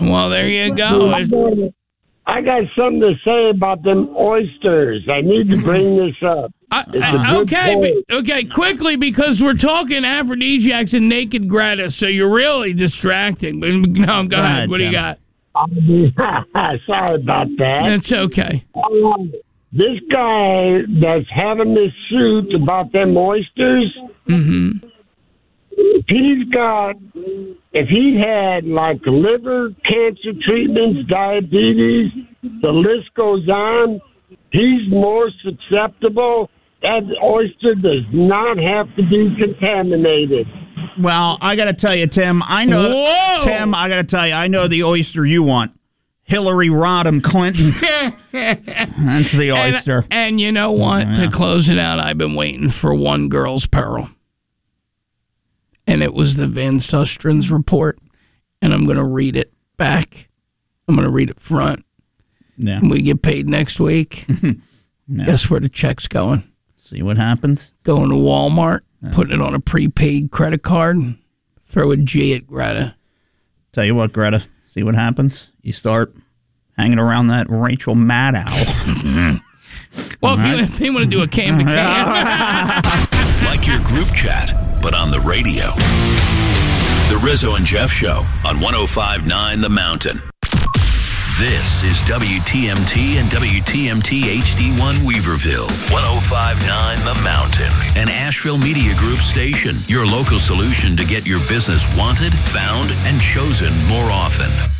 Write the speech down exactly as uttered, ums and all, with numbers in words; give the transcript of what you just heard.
Well, there you go. I got something to say about them oysters. I need to bring this up. Uh, uh, okay, be, okay, quickly, because we're talking aphrodisiacs and naked Greta, so you're really distracting. But no, go ahead. What do you got? Sorry about that. It's okay. Um, this guy that's having this suit about them oysters, mm-hmm. if he's got, if he had like liver cancer treatments, diabetes, the list goes on, he's more susceptible. That oyster does not have to be contaminated. Well, I got to tell you, Tim, I know, Whoa! Tim, I got to tell you, I know the oyster you want. Hillary Rodham Clinton. That's the oyster. And, and you know what? Yeah. To close it out, I've been waiting for one girl's pearl. And it was the Van Sustren's report. And I'm going to read it back. I'm going to read it front. Yeah. And we get paid next week. Yeah. Guess where the check's going? See what happens? Going to Walmart, yeah. Putting it on a prepaid credit card, throw a G at Greta. Tell you what, Greta, see what happens? You start hanging around that Rachel Maddow. Well, if, right. you, if you want to do a can to can. Like your group chat, but on the radio. The Rizzo and Jeff Show on one oh five point nine The Mountain. This is W T M T and W T M T H D one Weaverville, one oh five point nine The Mountain, an Asheville Media Group station, your local solution to get your business wanted, found, and chosen more often.